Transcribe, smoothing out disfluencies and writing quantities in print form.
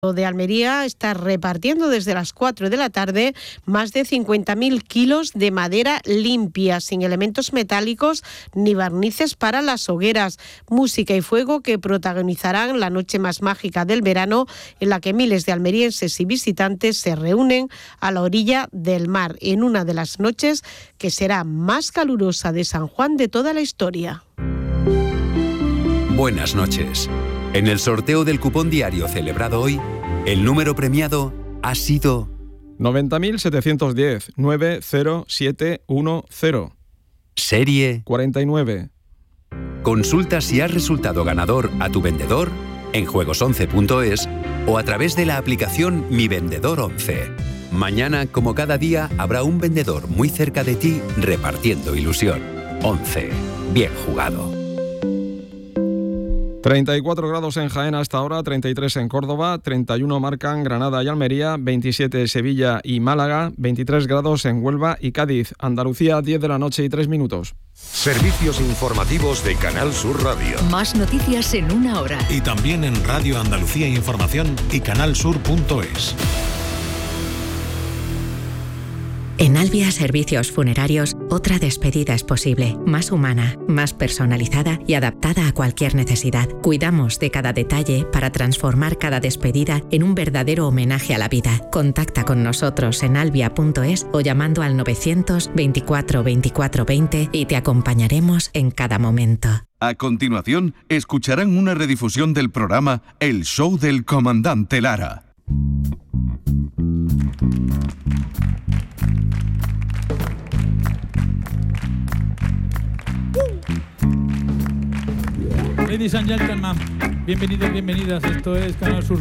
de Almería está repartiendo desde las 4 de la tarde más de 50.000 kilos de madera limpia, sin elementos metálicos ni barnices para las hogueras. Música y fuego que protagonizarán la noche más mágica del verano, en la que miles de almerienses y visitantes se reúnen a la orilla del mar, en una de las noches que será más calurosa de San Juan de toda la historia. Buenas noches. En el sorteo del cupón diario celebrado hoy, el número premiado ha sido 90.710 90710. Serie 49. Consulta si has resultado ganador a tu vendedor en juegos11.es o a través de la aplicación Mi Vendedor 11. Mañana, como cada día, habrá un vendedor muy cerca de ti repartiendo ilusión. 11. Bien jugado. 34 grados en Jaén hasta ahora, 33 en Córdoba, 31 marcan Granada y Almería, 27 Sevilla y Málaga, 23 grados en Huelva y Cádiz. Andalucía, 10 de la noche y 3 minutos. Servicios informativos de Canal Sur Radio. Más noticias en una hora. Y también en Radio Andalucía Información y canalsur.es. En Albia Servicios Funerarios, otra despedida es posible, más humana, más personalizada y adaptada a cualquier necesidad. Cuidamos de cada detalle para transformar cada despedida en un verdadero homenaje a la vida. Contacta con nosotros en albia.es o llamando al 924 24 20 y te acompañaremos en cada momento. A continuación, escucharán una redifusión del programa El Show del Comandante Lara. Ladies and gentlemen, bienvenidos, bienvenidas. Esto es Canal Sur.